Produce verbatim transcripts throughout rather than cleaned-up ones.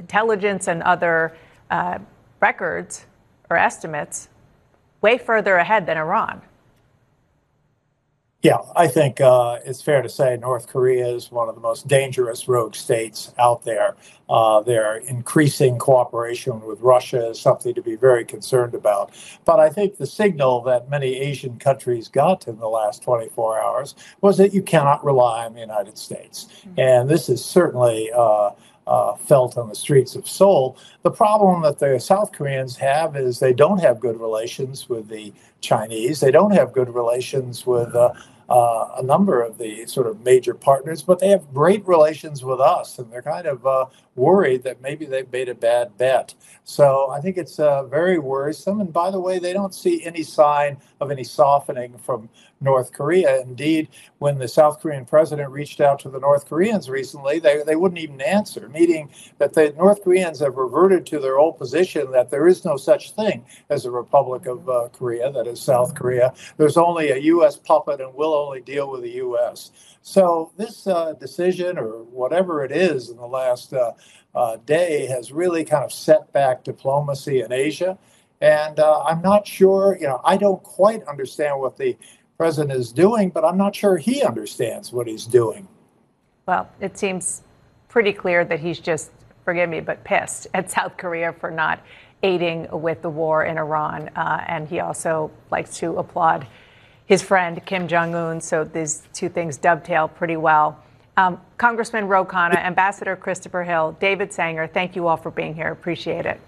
intelligence and other uh, records or estimates way further ahead than Iran. Yeah, I think uh, it's fair to say North Korea is one of the most dangerous rogue states out there. Uh, their increasing cooperation with Russia is something to be very concerned about. But I think the signal that many Asian countries got in the last twenty-four hours was that you cannot rely on the United States. And this is certainly uh, uh, felt on the streets of Seoul. The problem that the South Koreans have is they don't have good relations with the Chinese. They don't have good relations with uh, Uh, a number of the sort of major partners, but they have great relations with us, and they're kind of uh, worried that maybe they've made a bad bet. So I think it's uh, very worrisome. And by the way, they don't see any sign of any softening from North Korea. Indeed, when the South Korean president reached out to the North Koreans recently, they, they wouldn't even answer, meaning that the North Koreans have reverted to their old position that there is no such thing as a Republic of uh, Korea, that is South Korea. There's only a U S puppet and will only deal with the U S. So this uh, decision, or whatever it is in the last uh, uh, day, has really kind of set back diplomacy in Asia. And uh, I'm not sure, you know, I don't quite understand what the president is doing, but I'm not sure he understands what he's doing. Well, it seems pretty clear that he's just, forgive me, but pissed at South Korea for not aiding with the war in Iran. Uh, and he also likes to applaud his friend Kim Jong-un. So these two things dovetail pretty well. Um, Congressman Ro Khanna, Ambassador Christopher Hill, David Sanger, thank you all for being here. Appreciate it.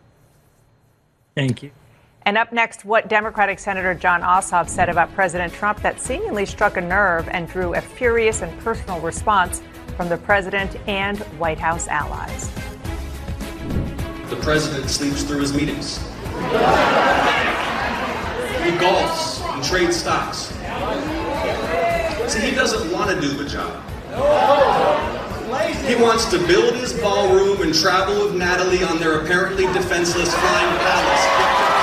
Thank you. And up next, what Democratic Senator Jon Ossoff said about President Trump that seemingly struck a nerve and drew a furious and personal response from the president and White House allies. The president sleeps through his meetings. He golfs and trades stocks. See, he doesn't want to do the job. He wants to build his ballroom and travel with Natalie on their apparently defenseless flying palace.